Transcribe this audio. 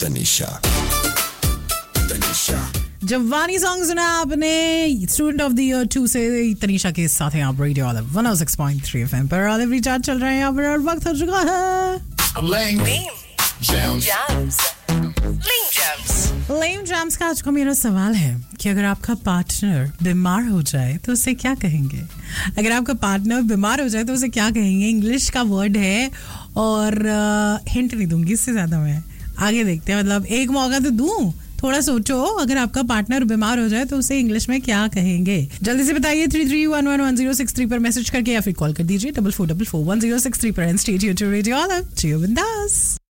तनिषा जवानी सॉन्ग सुना आपने स्टूडेंट ऑफ द ईयर 2 से तनिषा के साथ हैं आप रेडियो वाला 106.3 एफएम पर ऑल एवरी चार्ट चल रहे हैं यहाँ पर और वक्त हो चुका है लेम जैम्स का आज का मेरा सवाल है कि अगर आपका पार्टनर बीमार हो जाए तो उसे क्या कहेंगे अगर आपका पार्टनर बीमार हो जाए तो उसे क्या कहेंगे इंग्लिश का वर्ड है और हिंट नहीं दूंगी इससे ज्यादा मैं आगे देखते हैं मतलब एक मौका तो दूं थोड़ा सोचो अगर आपका पार्टनर बीमार हो जाए तो उसे इंग्लिश में क्या कहेंगे जल्दी से बताइए 33111063 पर मैसेज करके या फिर कॉल कर दीजिए 44441063 पर and stay tuned to radio all जियो बिंदास